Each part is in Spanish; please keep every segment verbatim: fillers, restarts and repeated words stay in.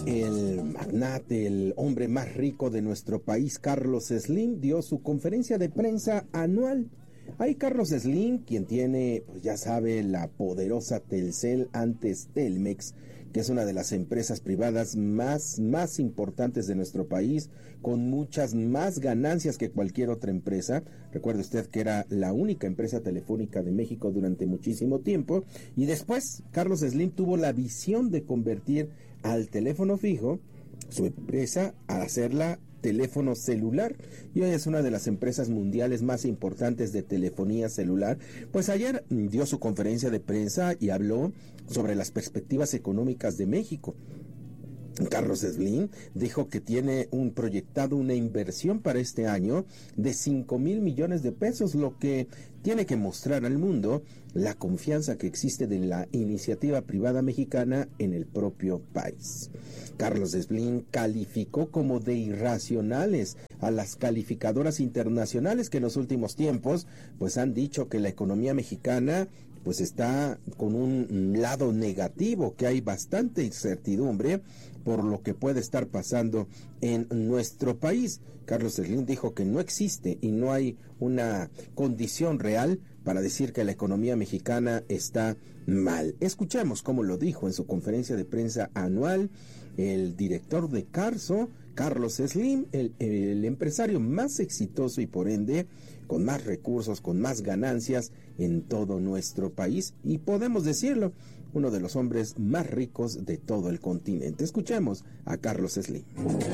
El magnate, el hombre más rico de nuestro país, Carlos Slim, dio su conferencia de prensa anual. Ahí Carlos Slim, quien tiene, pues ya sabe, la poderosa Telcel, antes Telmex, que es una de las empresas privadas más, más importantes de nuestro país, con muchas más ganancias que cualquier otra empresa. Recuerde usted que era la única empresa telefónica de México durante muchísimo tiempo. Y después, Carlos Slim tuvo la visión de convertir al teléfono fijo, su empresa, a hacerla teléfono celular, y hoy es una de las empresas mundiales más importantes de telefonía celular. Pues ayer dio su conferencia de prensa y habló sobre las perspectivas económicas de México. Carlos Slim dijo que tiene un proyectado una inversión para este año de cinco mil millones de pesos, lo que tiene que mostrar al mundo la confianza que existe de la iniciativa privada mexicana en el propio país. Carlos Slim calificó como de irracionales a las calificadoras internacionales que en los últimos tiempos pues han dicho que la economía mexicana pues está con un lado negativo, que hay bastante incertidumbre por lo que puede estar pasando en nuestro país. Carlos Slim dijo que no existe y no hay una condición real para decir que la economía mexicana está mal. Escuchemos cómo lo dijo en su conferencia de prensa anual el director de Carso, Carlos Slim, el, el empresario más exitoso y por ende con más recursos, con más ganancias en todo nuestro país, y podemos decirlo, uno de los hombres más ricos de todo el continente. Escuchemos a Carlos Slim.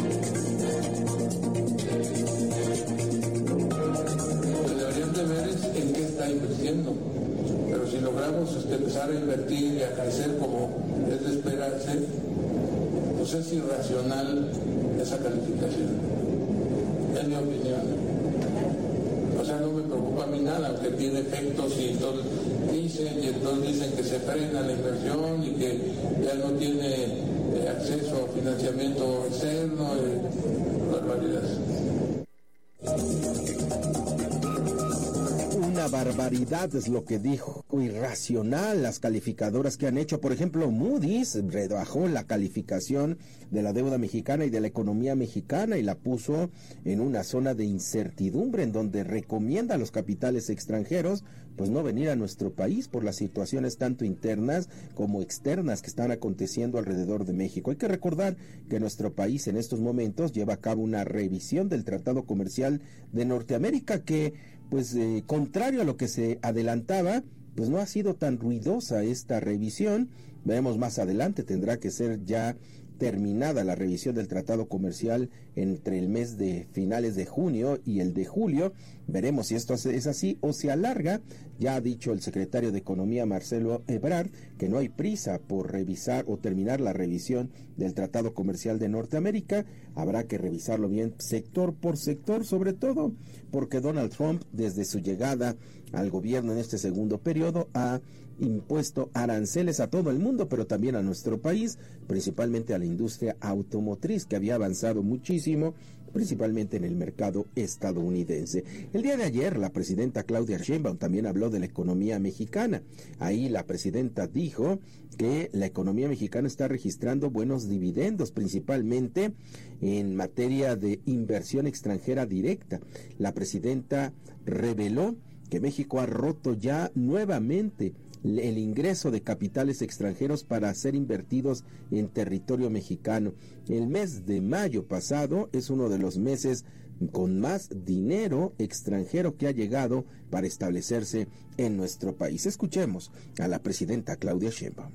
Lo que deberían de ver es en qué está invirtiendo, pero si logramos este, empezar a invertir y a crecer como es de esperarse, pues es irracional esa calificación, es mi opinión. O sea, no me preocupa a mí nada, aunque tiene efectos y entonces dicen, y entonces dicen que se frena la inversión y que ya no tiene eh, acceso a financiamiento externo, eh, barbaridades. Una barbaridad es lo que dijo, irracional las calificadoras que han hecho. Por ejemplo, Moody's rebajó la calificación de la deuda mexicana y de la economía mexicana y la puso en una zona de incertidumbre, en donde recomienda a los capitales extranjeros pues no venir a nuestro país por las situaciones tanto internas como externas que están aconteciendo alrededor de México. Hay que recordar que nuestro país en estos momentos lleva a cabo una revisión del Tratado Comercial de Norteamérica que, pues eh, contrario a lo que se adelantaba, pues no ha sido tan ruidosa esta revisión. Veremos más adelante, tendrá que ser ya terminada la revisión del tratado comercial entre el mes de finales de junio y el de julio. Veremos si esto es así o se alarga. Ya ha dicho el secretario de Economía, Marcelo Ebrard, que no hay prisa por revisar o terminar la revisión del tratado comercial de Norteamérica. Habrá que revisarlo bien sector por sector, sobre todo porque Donald Trump, desde su llegada al gobierno en este segundo periodo, ha impuesto aranceles a todo el mundo, pero también a nuestro país, principalmente a la industria automotriz, que había avanzado muchísimo, principalmente en el mercado estadounidense. El día de ayer, la presidenta Claudia Sheinbaum también habló de la economía mexicana. Ahí la presidenta dijo que la economía mexicana está registrando buenos dividendos, principalmente en materia de inversión extranjera directa. La presidenta reveló que México ha roto ya nuevamente el ingreso de capitales extranjeros para ser invertidos en territorio mexicano. El mes de mayo pasado es uno de los meses con más dinero extranjero que ha llegado para establecerse en nuestro país. Escuchemos a la presidenta Claudia Sheinbaum.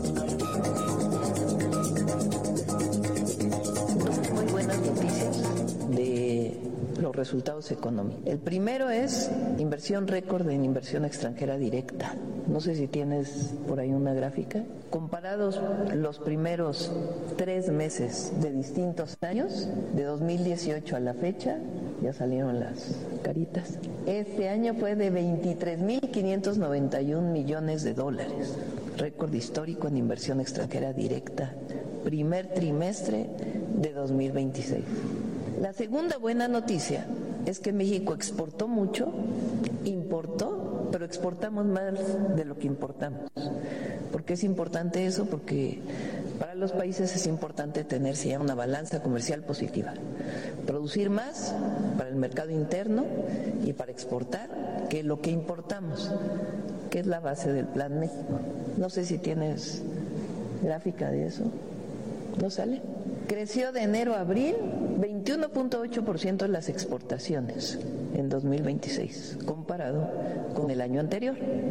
Muy buenas noticias de los resultados económicos. El primero es inversión récord en inversión extranjera directa. No sé si tienes por ahí una gráfica. Comparados los primeros tres meses de distintos años, de dos mil dieciocho a la fecha, ya salieron las caritas. Este año fue de veintitrés mil quinientos noventa y un millones de dólares. Récord histórico en inversión extranjera directa. Primer trimestre de dos mil veintiséis. La segunda buena noticia es que México exportó mucho, importó, pero exportamos más de lo que importamos. ¿Por qué es importante eso? Porque Para los países es importante tener ya una balanza comercial positiva, producir más para el mercado interno y para exportar que lo que importamos, que es la base del Plan México. No sé si tienes gráfica de eso. ¿No sale? Creció de enero a abril veintiuno punto ocho por ciento en las exportaciones en dos mil veintiséis, comparado con el año anterior.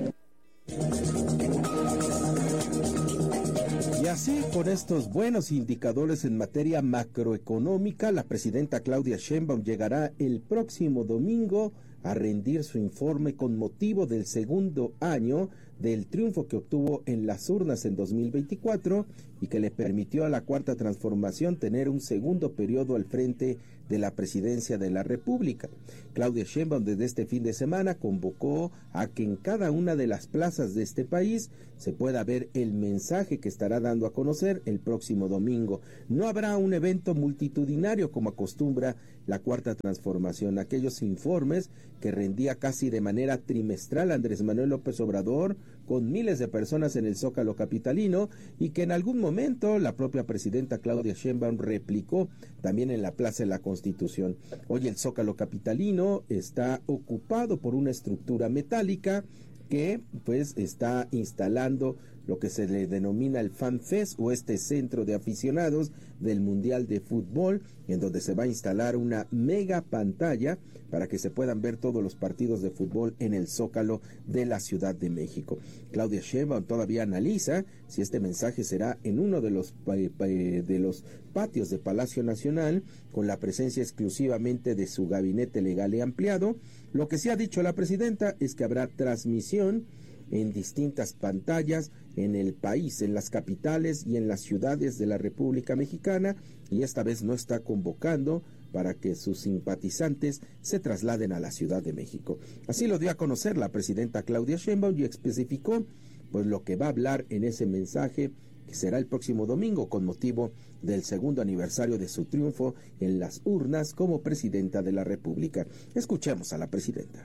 Y así, con estos buenos indicadores en materia macroeconómica, la presidenta Claudia Sheinbaum llegará el próximo domingo a rendir su informe con motivo del segundo año del triunfo que obtuvo en las urnas en dos mil veinticuatro y que le permitió a la Cuarta Transformación tener un segundo periodo al frente de la presidencia de la República. Claudia Sheinbaum desde este fin de semana convocó a que en cada una de las plazas de este país se pueda ver el mensaje que estará dando a conocer el próximo domingo. No habrá un evento multitudinario como acostumbra la Cuarta Transformación. Aquellos informes que rendía casi de manera trimestral Andrés Manuel López Obrador con miles de personas en el Zócalo capitalino y que en algún momento la propia presidenta Claudia Sheinbaum replicó también en la Plaza de la Constitución. Hoy el Zócalo capitalino está ocupado por una estructura metálica que pues está instalando lo que se le denomina el Fan Fest o este centro de aficionados del Mundial de Fútbol, en donde se va a instalar una mega pantalla para que se puedan ver todos los partidos de fútbol en el Zócalo de la Ciudad de México. Claudia Sheinbaum todavía analiza si este mensaje será en uno de los, de los patios de Palacio Nacional, con la presencia exclusivamente de su gabinete legal y ampliado. Lo que sí ha dicho la presidenta es que habrá transmisión en distintas pantallas en el país, en las capitales y en las ciudades de la República Mexicana, y esta vez no está convocando para que sus simpatizantes se trasladen a la Ciudad de México. Así lo dio a conocer la presidenta Claudia Sheinbaum y especificó pues lo que va a hablar en ese mensaje que será el próximo domingo con motivo del segundo aniversario de su triunfo en las urnas como presidenta de la República. Escuchemos a la presidenta.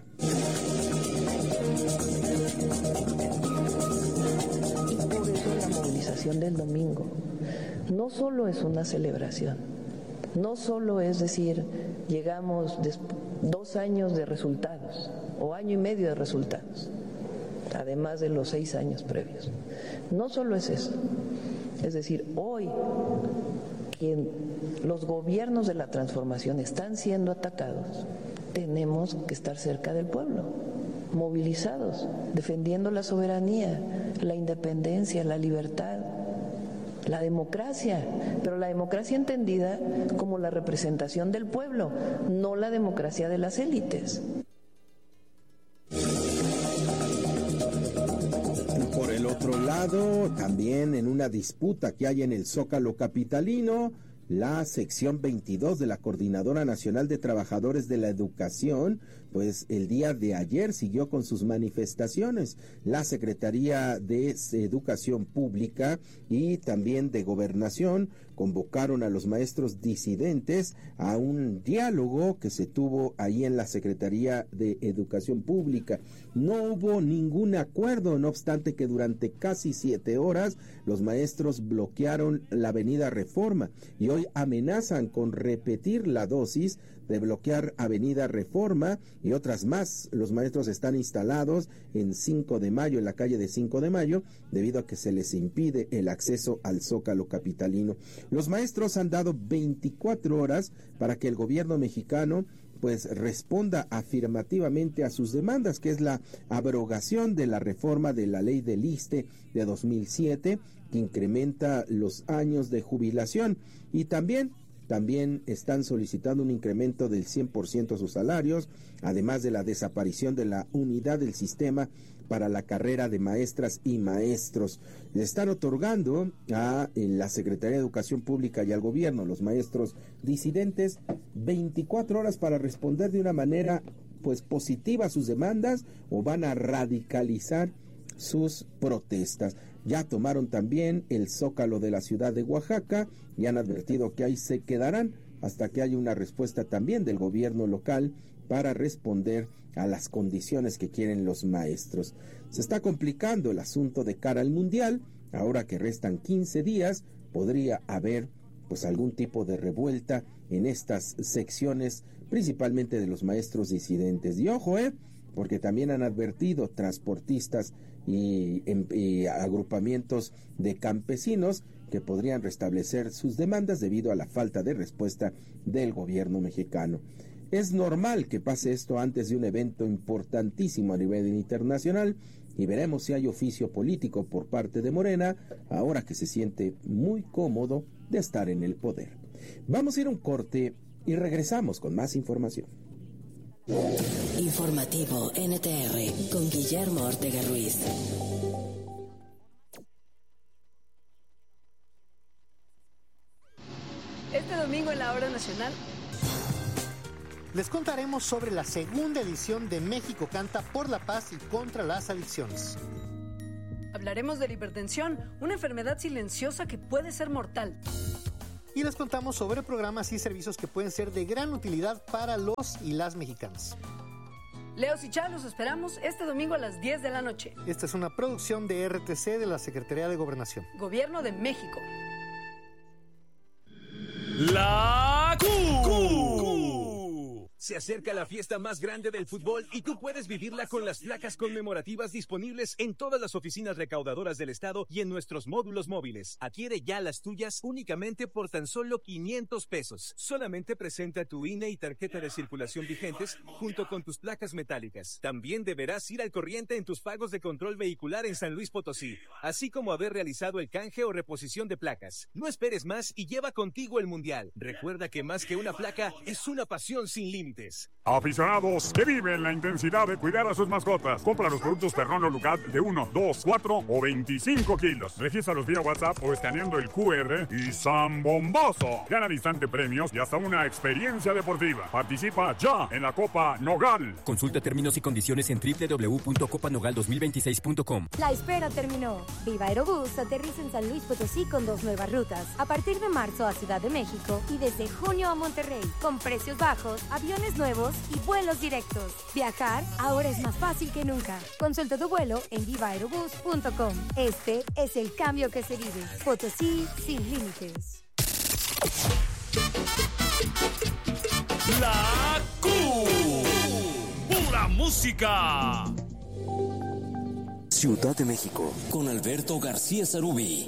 Por eso la movilización del domingo no solo es una celebración, no solo es decir, llegamos dos años de resultados o año y medio de resultados, además de los seis años previos. No solo es eso, es decir, hoy quien los gobiernos de la transformación están siendo atacados, tenemos que estar cerca del pueblo, movilizados, defendiendo la soberanía, la independencia, la libertad, la democracia, pero la democracia entendida como la representación del pueblo, no la democracia de las élites. Por el otro lado, también en una disputa que hay en el Zócalo capitalino, la sección veintidós de la Coordinadora Nacional de Trabajadores de la Educación, pues el día de ayer siguió con sus manifestaciones. La Secretaría de Educación Pública y también de Gobernación convocaron a los maestros disidentes a un diálogo que se tuvo ahí en la Secretaría de Educación Pública. No hubo ningún acuerdo, no obstante que durante casi siete horas los maestros bloquearon la Avenida Reforma y hoy amenazan con repetir la dosis de bloquear Avenida Reforma y otras más. Los maestros están instalados en cinco de mayo, en la calle de cinco de mayo, debido a que se les impide el acceso al Zócalo capitalino. Los maestros han dado veinticuatro horas para que el gobierno mexicano pues responda afirmativamente a sus demandas, que es la abrogación de la reforma de la ley del ISSSTE de dos mil siete, que incrementa los años de jubilación, y también También están solicitando un incremento del cien por ciento a sus salarios, además de la desaparición de la unidad del sistema para la carrera de maestras y maestros. Le están otorgando a la Secretaría de Educación Pública y al gobierno, los maestros disidentes, veinticuatro horas para responder de una manera pues positiva a sus demandas, o van a radicalizar sus protestas. Ya tomaron también el Zócalo de la ciudad de Oaxaca y han advertido que ahí se quedarán hasta que haya una respuesta también del gobierno local para responder a las condiciones que quieren los maestros. Se está complicando el asunto de cara al Mundial, ahora que restan quince días podría haber pues algún tipo de revuelta en estas secciones, principalmente de los maestros disidentes. Y ojo, eh, porque también han advertido transportistas y, y agrupamientos de campesinos que podrían restablecer sus demandas debido a la falta de respuesta del gobierno mexicano. Es normal que pase esto antes de un evento importantísimo a nivel internacional y veremos si hay oficio político por parte de Morena, ahora que se siente muy cómodo de estar en el poder. Vamos a ir a un corte y regresamos con más información. Informativo N T R con Guillermo Ortega Ruiz. Este domingo en la Hora Nacional les contaremos sobre la segunda edición de México Canta por la Paz y contra las adicciones. Hablaremos de la hipertensión, una enfermedad silenciosa que puede ser mortal. Y les contamos sobre programas y servicios que pueden ser de gran utilidad para los y las mexicanas. Leos y Chá, los esperamos este domingo a las diez de la noche. Esta es una producción de R T C de la Secretaría de Gobernación. Gobierno de México. La Q. Se acerca la fiesta más grande del fútbol y tú puedes vivirla con las placas conmemorativas disponibles en todas las oficinas recaudadoras del estado y en nuestros módulos móviles. Adquiere ya las tuyas únicamente por tan solo quinientos pesos. Solamente presenta tu I N E y tarjeta de circulación vigentes junto con tus placas metálicas. También deberás ir al corriente en tus pagos de control vehicular en San Luis Potosí, así como haber realizado el canje o reposición de placas. No esperes más y lleva contigo el mundial. Recuerda que más que una placa es una pasión sin límites. Aficionados que viven la intensidad de cuidar a sus mascotas, compra los productos Terrón o Lucat de uno, dos, cuatro o veinticinco kilos. Regístralos vía WhatsApp o escaneando el Q R y ¡zambombazo! Gana al instante premios y hasta una experiencia deportiva. Participa ya en la Copa Nogal. Consulta términos y condiciones en doble u doble u doble u punto copa nogal dos mil veintiséis punto com. La espera terminó. Viva Aerobús aterriza en San Luis Potosí con dos nuevas rutas. A partir de marzo a Ciudad de México y desde junio a Monterrey. Con precios bajos, aviones nuevos y vuelos directos. Viajar ahora es más fácil que nunca. Consulta tu vuelo en viva aerobús punto com. Este es el cambio que se vive. Potosí sin límites. La Q. Pura música. Ciudad de México con Alberto García Sarubí.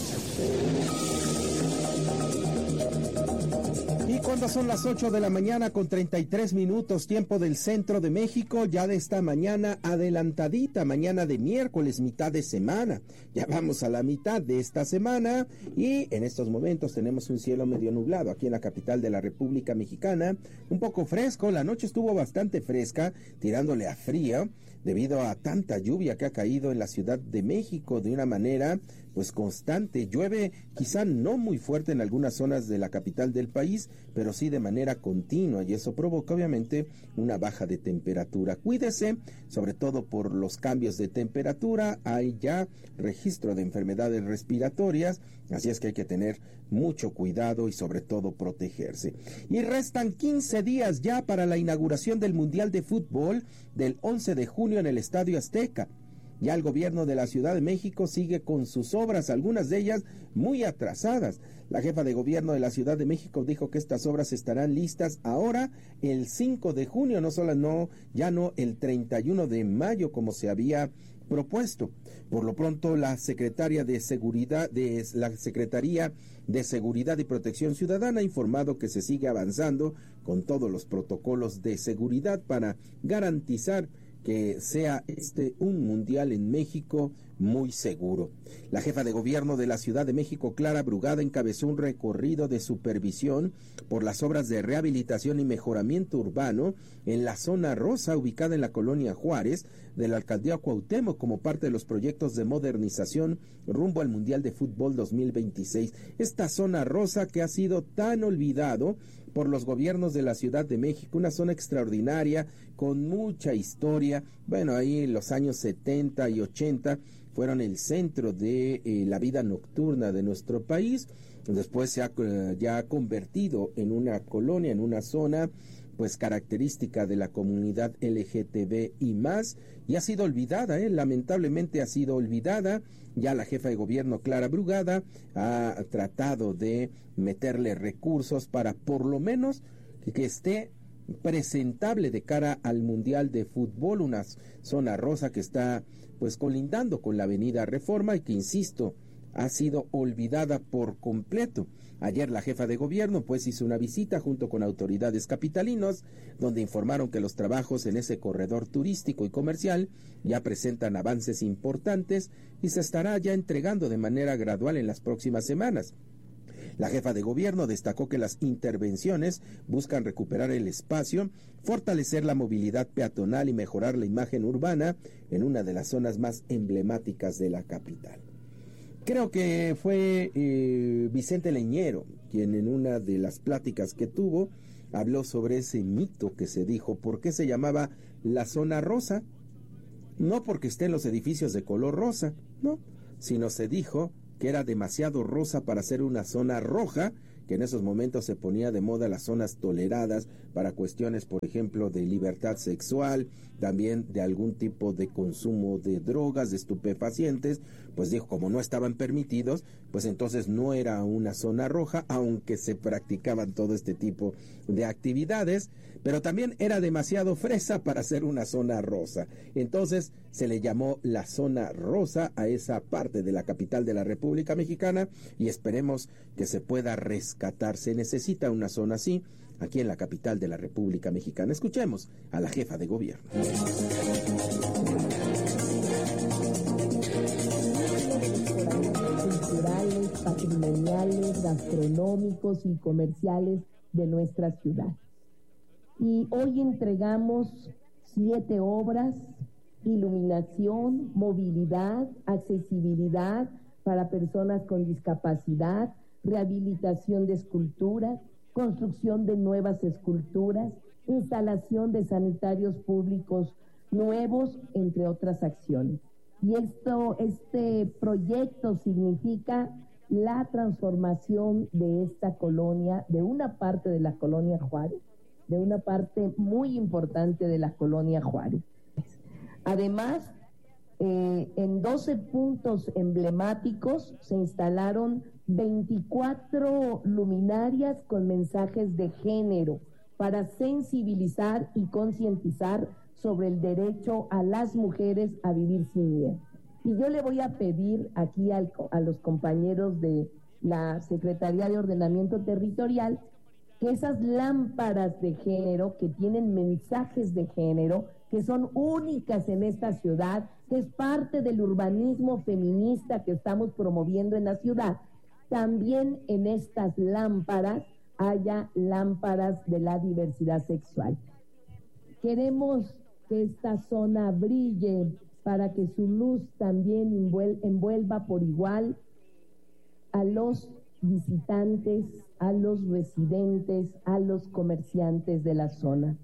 Y cuando son las ocho de la mañana con treinta y tres minutos, tiempo del centro de México, ya de esta mañana adelantadita, mañana de miércoles, mitad de semana. Ya vamos a la mitad de esta semana y en estos momentos tenemos un cielo medio nublado aquí en la capital de la República Mexicana. Un poco fresco, la noche estuvo bastante fresca, tirándole a frío, debido a tanta lluvia que ha caído en la Ciudad de México de una manera pues constante. Llueve quizá no muy fuerte en algunas zonas de la capital del país, pero sí de manera continua y eso provoca obviamente una baja de temperatura. Cuídese, sobre todo por los cambios de temperatura, hay ya registro de enfermedades respiratorias, así es que hay que tener mucho cuidado y sobre todo protegerse. Y restan quince días ya para la inauguración del Mundial de Fútbol del once de junio en el Estadio Azteca. Ya el gobierno de la Ciudad de México sigue con sus obras, algunas de ellas muy atrasadas. La jefa de gobierno de la Ciudad de México dijo que estas obras estarán listas ahora el cinco de junio, no solo no, ya no el treinta y uno de mayo como se había propuesto. Por lo pronto, la secretaria de Seguridad de la Secretaría de Seguridad y Protección Ciudadana ha informado que se sigue avanzando con todos los protocolos de seguridad para garantizar que sea este un mundial en México muy seguro. La jefa de gobierno de la Ciudad de México, Clara Brugada, encabezó un recorrido de supervisión por las obras de rehabilitación y mejoramiento urbano en la zona rosa ubicada en la colonia Juárez de la alcaldía Cuauhtémoc como parte de los proyectos de modernización rumbo al Mundial de Fútbol dos mil veintiséis. Esta zona rosa que ha sido tan olvidado por los gobiernos de la Ciudad de México, una zona extraordinaria con mucha historia. Bueno, ahí en los años setenta y ochenta fueron el centro de eh, la vida nocturna de nuestro país. Después se ha eh, ya convertido en una colonia, en una zona pues característica de la comunidad L G T B y más, y ha sido olvidada, ¿eh? lamentablemente ha sido olvidada. Ya la jefa de gobierno Clara Brugada ha tratado de meterle recursos para por lo menos que, que esté presentable de cara al Mundial de Fútbol, una zona rosa que está pues colindando con la avenida Reforma y que, insisto, ha sido olvidada por completo. Ayer la jefa de gobierno pues hizo una visita junto con autoridades capitalinos, donde informaron que los trabajos en ese corredor turístico y comercial ya presentan avances importantes y se estará ya entregando de manera gradual en las próximas semanas. La jefa de gobierno destacó que las intervenciones buscan recuperar el espacio, fortalecer la movilidad peatonal y mejorar la imagen urbana en una de las zonas más emblemáticas de la capital. Creo que fue eh, Vicente Leñero quien en una de las pláticas que tuvo habló sobre ese mito que se dijo. ¿Por qué se llamaba la zona rosa? No porque esté en los edificios de color rosa, no, sino se dijo que era demasiado rosa para ser una zona roja, que en esos momentos se ponía de moda las zonas toleradas para cuestiones, por ejemplo, de libertad sexual, también de algún tipo de consumo de drogas, de estupefacientes. Pues dijo, como no estaban permitidos, pues entonces no era una zona roja, aunque se practicaban todo este tipo de actividades, pero también era demasiado fresa para ser una zona rosa. Entonces se le llamó la zona rosa a esa parte de la capital de la República Mexicana, y esperemos que se pueda rescatar. Se necesita una zona así aquí en la capital de la República Mexicana. Escuchemos a la jefa de gobierno. Culturales, patrimoniales, gastronómicos y comerciales de nuestra ciudad. Y hoy entregamos siete obras: iluminación, movilidad, accesibilidad para personas con discapacidad, rehabilitación de esculturas, construcción de nuevas esculturas, instalación de sanitarios públicos nuevos, entre otras acciones. Y esto, este proyecto significa la transformación de esta colonia, de una parte de la colonia Juárez, de una parte muy importante de la colonia Juárez. Además, eh, en doce puntos emblemáticos se instalaron veinticuatro luminarias con mensajes de género para sensibilizar y concientizar sobre el derecho a las mujeres a vivir sin miedo. Y yo le voy a pedir aquí al, a los compañeros de la Secretaría de Ordenamiento Territorial que esas lámparas de género que tienen mensajes de género, que son únicas en esta ciudad, que es parte del urbanismo feminista que estamos promoviendo en la ciudad, también en estas lámparas haya lámparas de la diversidad sexual. Queremos que esta zona brille para que su luz también envuelva por igual a los visitantes, a los residentes, a los comerciantes de la zona.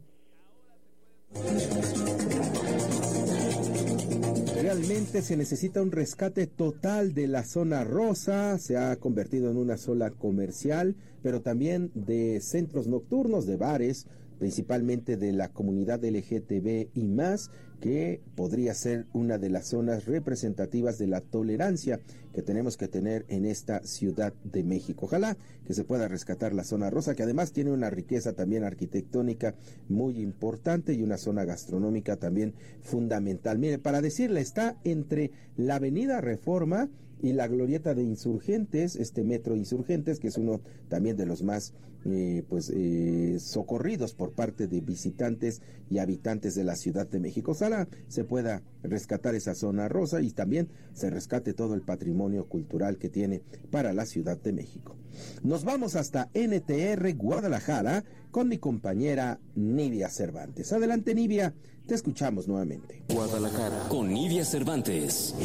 Realmente se necesita un rescate total de la zona rosa. Se ha convertido en una zona comercial, pero también de centros nocturnos, de bares, principalmente de la comunidad L G T B y más, que podría ser una de las zonas representativas de la tolerancia que tenemos que tener en esta Ciudad de México. Ojalá que se pueda rescatar la zona rosa, que además tiene una riqueza también arquitectónica muy importante y una zona gastronómica también fundamental. Mire, para decirle, está entre la Avenida Reforma y la Glorieta de Insurgentes, este metro Insurgentes, que es uno también de los más eh, pues eh, socorridos por parte de visitantes y habitantes de la Ciudad de México. Ojalá se pueda rescatar esa zona rosa y también se rescate todo el patrimonio cultural que tiene para la Ciudad de México. Nos vamos hasta N T R Guadalajara con mi compañera Nidia Cervantes. Adelante, Nidia, te escuchamos nuevamente. Guadalajara con Nidia Cervantes.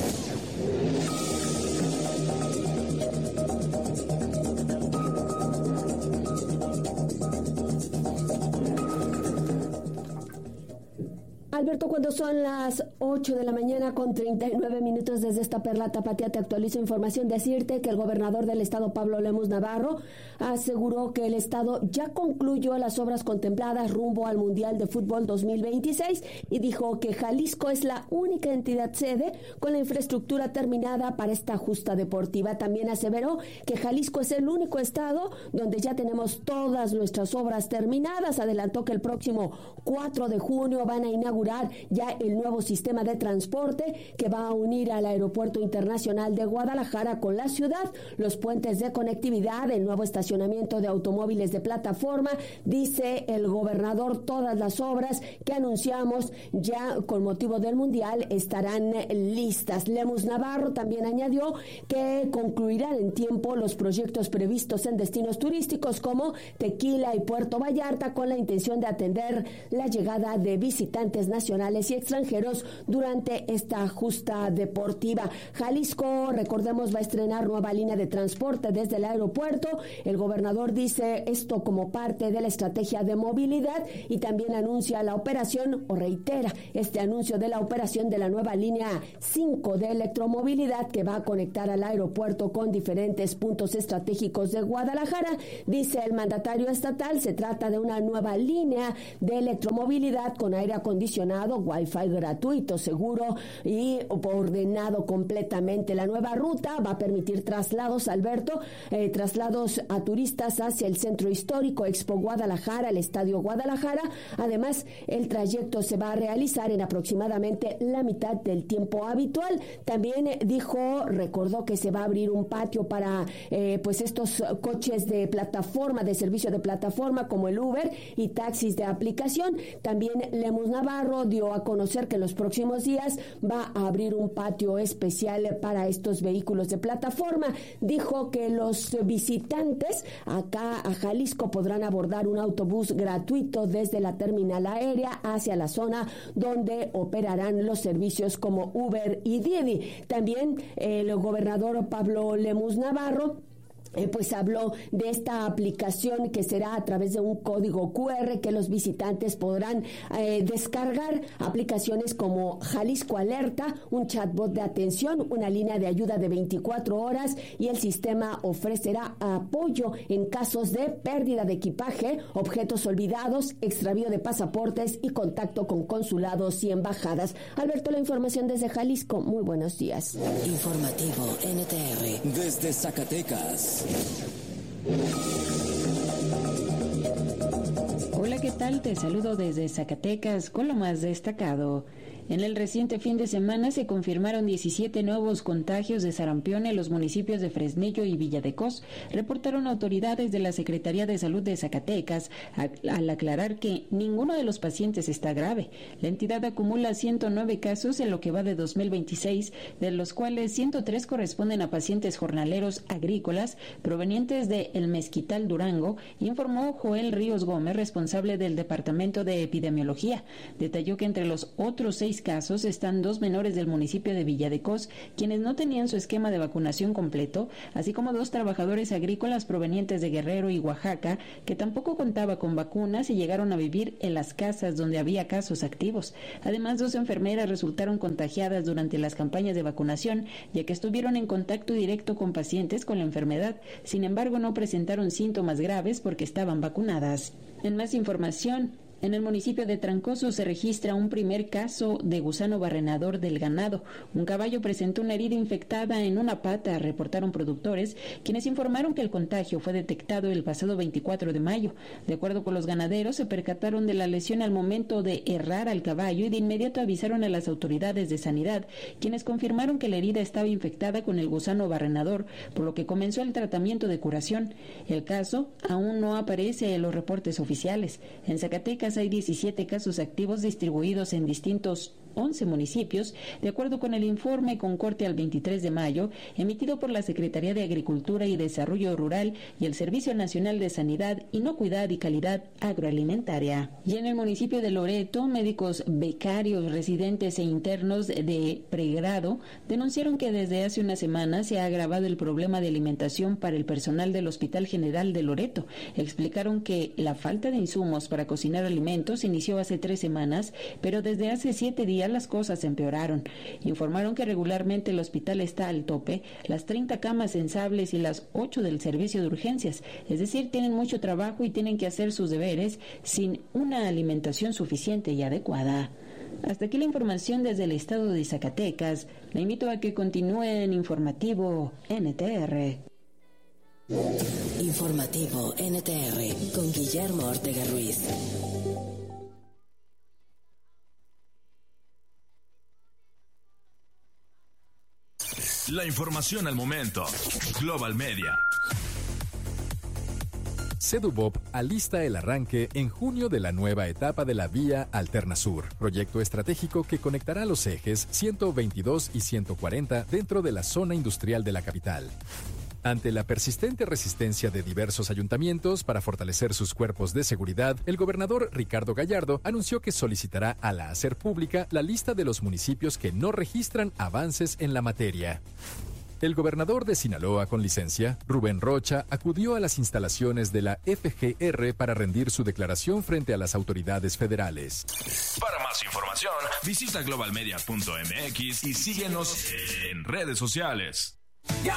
Alberto, cuando son las ocho de la mañana con treinta y nueve minutos desde esta perla tapatía, te actualizo información. Decirte que el gobernador del estado, Pablo Lemus Navarro, aseguró que el estado ya concluyó las obras contempladas rumbo al Mundial de Fútbol dos mil veintiséis y dijo que Jalisco es la única entidad sede con la infraestructura terminada para esta justa deportiva. También aseveró que Jalisco es el único estado donde ya tenemos todas nuestras obras terminadas. Adelantó que el próximo cuatro de junio van a inaugurar ya el nuevo sistema de transporte que va a unir al Aeropuerto Internacional de Guadalajara con la ciudad, los puentes de conectividad, el nuevo estacionamiento de automóviles de plataforma. Dice el gobernador, todas las obras que anunciamos ya con motivo del Mundial estarán listas. Lemus Navarro también añadió que concluirán en tiempo los proyectos previstos en destinos turísticos como Tequila y Puerto Vallarta, con la intención de atender la llegada de visitantes nacionales y extranjeros durante esta justa deportiva. Jalisco, recordemos, va a estrenar nueva línea de transporte desde el aeropuerto. El gobernador dice esto como parte de la estrategia de movilidad y también anuncia la operación o reitera este anuncio de la operación de la nueva línea cinco de electromovilidad que va a conectar al aeropuerto con diferentes puntos estratégicos de Guadalajara. Dice el mandatario estatal, se trata de una nueva línea de electromovilidad con aire acondicionado, Wi-Fi gratuito, seguro y ordenado completamente. La nueva ruta va a permitir traslados, Alberto, eh, traslados a turistas hacia el centro histórico, Expo Guadalajara, el Estadio Guadalajara. Además, el trayecto se va a realizar en aproximadamente la mitad del tiempo habitual. También eh, dijo, recordó que se va a abrir un patio para eh, pues estos coches de plataforma, de servicio de plataforma como el Uber y taxis de aplicación. También Lemus Navarro dio a conocer que en los próximos días va a abrir un patio especial para estos vehículos de plataforma. Dijo que los visitantes acá a Jalisco podrán abordar un autobús gratuito desde la terminal aérea hacia la zona donde operarán los servicios como Uber y Didi. También el gobernador Pablo Lemus Navarro Eh, pues habló de esta aplicación que será a través de un código cu erre que los visitantes podrán eh, descargar. Aplicaciones como Jalisco Alerta, un chatbot de atención, una línea de ayuda de veinticuatro horas y el sistema ofrecerá apoyo en casos de pérdida de equipaje, objetos olvidados, extravío de pasaportes y contacto con consulados y embajadas. Alberto, la información desde Jalisco. Muy buenos días. Informativo N T R desde Zacatecas. Hola, ¿qué tal? Te saludo desde Zacatecas con lo más destacado. En el reciente fin de semana se confirmaron diecisiete nuevos contagios de sarampión en los municipios de Fresnillo y Villa de Cos, reportaron autoridades de la Secretaría de Salud de Zacatecas al aclarar que ninguno de los pacientes está grave. La entidad acumula ciento nueve casos en lo que va de dos mil veintiséis, de los cuales ciento tres corresponden a pacientes jornaleros agrícolas provenientes de El Mezquital, Durango, informó Joel Ríos Gómez, responsable del Departamento de Epidemiología. Detalló que entre los otros seis casos están dos menores del municipio de Villa de Cos, quienes no tenían su esquema de vacunación completo, así como dos trabajadores agrícolas provenientes de Guerrero y Oaxaca, que tampoco contaba con vacunas y llegaron a vivir en las casas donde había casos activos. Además, dos enfermeras resultaron contagiadas durante las campañas de vacunación, ya que estuvieron en contacto directo con pacientes con la enfermedad. Sin embargo, no presentaron síntomas graves porque estaban vacunadas. En más información, en el municipio de Trancoso se registra un primer caso de gusano barrenador del ganado. Un caballo presentó una herida infectada en una pata, reportaron productores, quienes informaron que el contagio fue detectado el pasado veinticuatro de mayo. De acuerdo con los ganaderos, se percataron de la lesión al momento de herrar al caballo y de inmediato avisaron a las autoridades de sanidad, quienes confirmaron que la herida estaba infectada con el gusano barrenador, por lo que comenzó el tratamiento de curación. El caso aún no aparece en los reportes oficiales. En Zacatecas hay diecisiete casos activos distribuidos en distintos once municipios, de acuerdo con el informe con corte al veintitrés de mayo, emitido por la Secretaría de Agricultura y Desarrollo Rural y el Servicio Nacional de Sanidad, Inocuidad y Calidad Agroalimentaria. Y en el municipio de Loreto, médicos becarios, residentes e internos de pregrado denunciaron que desde hace una semana se ha agravado el problema de alimentación para el personal del Hospital General de Loreto. Explicaron que la falta de insumos para cocinar alimentos inició hace tres semanas, pero desde hace siete días las cosas empeoraron. Informaron que regularmente el hospital está al tope, las treinta camas sensables y las ocho del servicio de urgencias, es decir, tienen mucho trabajo y tienen que hacer sus deberes sin una alimentación suficiente y adecuada. Hasta aquí la información desde el estado de Zacatecas. La invito a que continúe en Informativo N T R. Informativo N T R con Guillermo Ortega Ruiz. La información al momento. Global Media. Sedubop alista el arranque en junio de la nueva etapa de la Vía Alterna Sur, proyecto estratégico que conectará los ejes ciento veintidós y ciento cuarenta dentro de la zona industrial de la capital. Ante la persistente resistencia de diversos ayuntamientos para fortalecer sus cuerpos de seguridad, el gobernador Ricardo Gallardo anunció que solicitará a la Hacer Pública la lista de los municipios que no registran avances en la materia. El gobernador de Sinaloa con licencia, Rubén Rocha, acudió a las instalaciones de la F G R para rendir su declaración frente a las autoridades federales. Para más información, visita global media punto m x y síguenos en redes sociales. Ya